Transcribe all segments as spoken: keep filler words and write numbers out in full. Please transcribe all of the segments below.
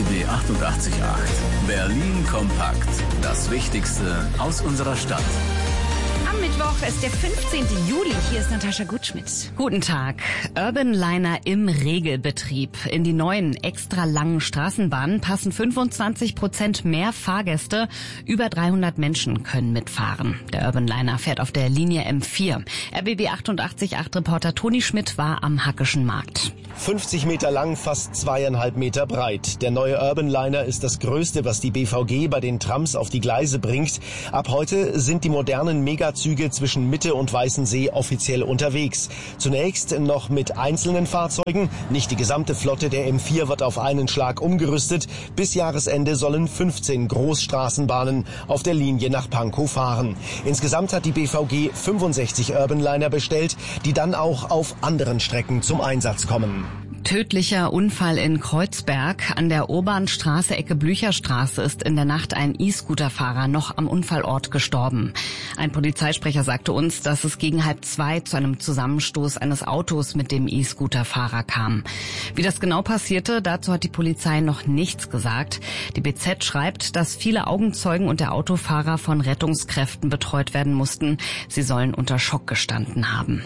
B achtundachtzig Komma acht. Berlin kompakt. Das Wichtigste aus unserer Stadt. Am Mittwoch ist der fünfzehnten Juli. Hier ist Natascha Gutschmidt. Guten Tag. Urbanliner im Regelbetrieb. In die neuen, extra langen Straßenbahnen passen fünfundzwanzig Prozent mehr Fahrgäste. Über dreihundert Menschen können mitfahren. Der Urbanliner fährt auf der Linie M vier. R B B achtundachtzig Komma acht Reporter Toni Schmidt war am Hackischen Markt. fünfzig Meter lang, fast zweieinhalb Meter breit. Der neue Urbanliner ist das Größte, was die B V G bei den Trams auf die Gleise bringt. Ab heute sind die modernen Megazüge zwischen Mitte und Weißensee offiziell unterwegs. Zunächst noch mit einzelnen Fahrzeugen. Nicht die gesamte Flotte der M vier wird auf einen Schlag umgerüstet. Bis Jahresende sollen fünfzehn Großstraßenbahnen auf der Linie nach Pankow fahren. Insgesamt hat die B V G fünfundsechzig Urbanliner bestellt, die dann auch auf anderen Strecken zum Einsatz kommen. Tödlicher Unfall in Kreuzberg. An der Urbanstraße Ecke Blücherstraße ist in der Nacht ein E-Scooter-Fahrer noch am Unfallort gestorben. Ein Polizeisprecher sagte uns, dass es gegen halb zwei zu einem Zusammenstoß eines Autos mit dem E-Scooter-Fahrer kam. Wie das genau passierte, dazu hat die Polizei noch nichts gesagt. Die B Z schreibt, dass viele Augenzeugen und der Autofahrer von Rettungskräften betreut werden mussten. Sie sollen unter Schock gestanden haben.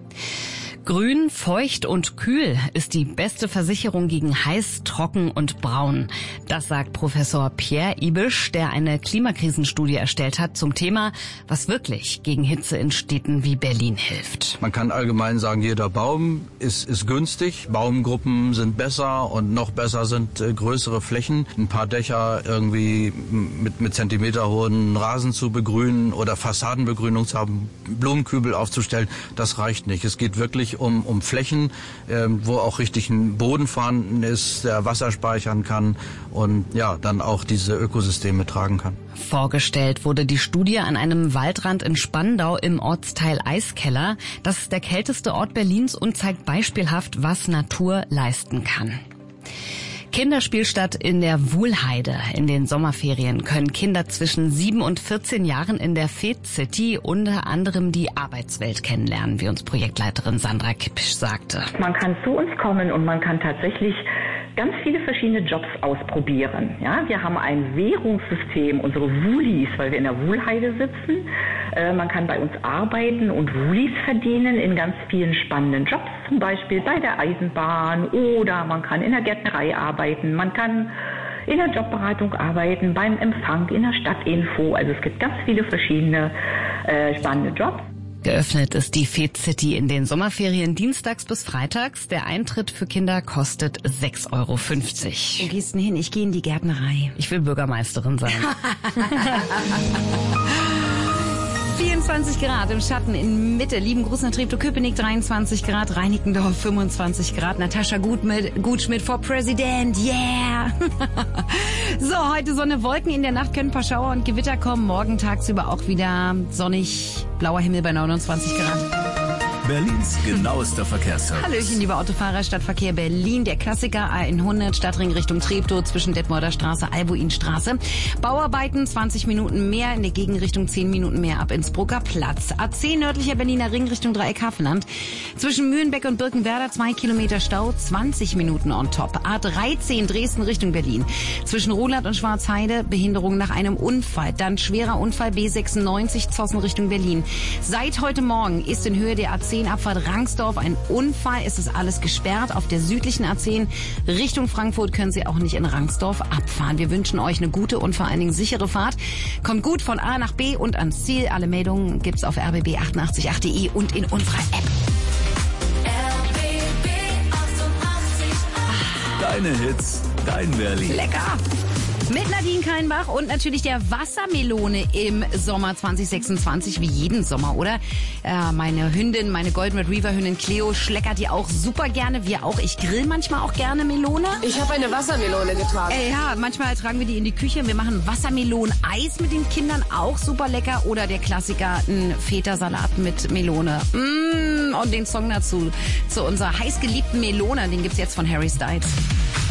Grün, feucht und kühl ist die beste Versicherung gegen heiß, trocken und braun. Das sagt Professor Pierre Ibisch, der eine Klimakrisenstudie erstellt hat zum Thema, was wirklich gegen Hitze in Städten wie Berlin hilft. Man kann allgemein sagen, jeder Baum ist, ist günstig. Baumgruppen sind besser und noch besser sind äh, größere Flächen. Ein paar Dächer irgendwie mit, mit zentimeterhohen Rasen zu begrünen oder Fassadenbegrünung zu haben, Blumenkübel aufzustellen, das reicht nicht. Es geht wirklich Um, um Flächen, äh, wo auch richtig ein Boden vorhanden ist, der Wasser speichern kann und ja, dann auch diese Ökosysteme tragen kann. Vorgestellt wurde die Studie an einem Waldrand in Spandau im Ortsteil Eiskeller. Das ist der kälteste Ort Berlins und zeigt beispielhaft, was Natur leisten kann. Kinderspielstadt in der Wuhlheide. In den Sommerferien können Kinder zwischen sieben und vierzehn Jahren in der Fed City unter anderem die Arbeitswelt kennenlernen, wie uns Projektleiterin Sandra Kippisch sagte. Man kann zu uns kommen und man kann tatsächlich ganz viele verschiedene Jobs ausprobieren. Ja, wir haben ein Währungssystem, unsere Wulis, weil wir in der Wuhlheide sitzen. Äh, man kann bei uns arbeiten und Wulis verdienen in ganz vielen spannenden Jobs, zum Beispiel bei der Eisenbahn oder man kann in der Gärtnerei arbeiten, man kann in der Jobberatung arbeiten, beim Empfang, in der Stadtinfo. Also es gibt ganz viele verschiedene äh, spannende Jobs. Geöffnet ist die Fed City in den Sommerferien dienstags bis freitags. Der Eintritt für Kinder kostet sechs Euro fünfzig. Wo gehst du denn hin? Ich gehe in die Gärtnerei. Ich will Bürgermeisterin sein. vierundzwanzig Grad im Schatten in Mitte. Lieben Gruß nach Treptow-Köpenick, dreiundzwanzig Grad. Reinickendorf, fünfundzwanzig Grad. Natascha Gutschmidt for President. Yeah! So, heute Sonne, Wolken. In der Nacht können ein paar Schauer und Gewitter kommen. Morgen tagsüber auch wieder sonnig, blauer Himmel bei neunundzwanzig Grad. Berlins genauester Verkehrservice. Hallöchen, liebe Autofahrer, Stadtverkehr Berlin. Der Klassiker A hundert, Stadtring Richtung Treptow zwischen Detmolder Straße, Albuinstraße. Bauarbeiten, zwanzig Minuten mehr, in der Gegenrichtung zehn Minuten mehr ab Innsbrucker Platz. A zehn nördlicher Berliner Ring Richtung Dreieck Hafenland. Zwischen Mühlenbeck und Birkenwerder zwei Kilometer Stau, zwanzig Minuten on top. A dreizehn Dresden Richtung Berlin. Zwischen Roland und Schwarzheide, Behinderung nach einem Unfall. Dann schwerer Unfall B sechsundneunzig, Zossen Richtung Berlin. Seit heute Morgen ist in Höhe der A zehn Abfahrt Rangsdorf ein Unfall. Es ist alles gesperrt. Auf der südlichen A zehn Richtung Frankfurt können Sie auch nicht in Rangsdorf abfahren. Wir wünschen euch eine gute und vor allen Dingen sichere Fahrt. Kommt gut von A nach B und ans Ziel. Alle Meldungen gibt's auf r b b achtundachtzig Punkt acht punkt de und in unserer App. R B B achtundachtzig Komma acht. Deine Hits, dein Berlin. Lecker! Mit Nadine Kainbach und natürlich der Wassermelone im Sommer zwanzig sechsundzwanzig, wie jeden Sommer, oder? Äh, meine Hündin, meine Golden Retriever Hündin Cleo schleckert die auch super gerne. Wir auch. Ich grill manchmal auch gerne Melone. Ich habe eine Wassermelone getragen. Äh, ja, manchmal tragen wir die in die Küche. Wir machen Wassermelonen-Eis mit den Kindern, auch super lecker. Oder der Klassiker, ein Feta-Salat mit Melone. Mmh, und den Song dazu, zu unserer heißgeliebten Melone, den gibt's jetzt von Harry Styles.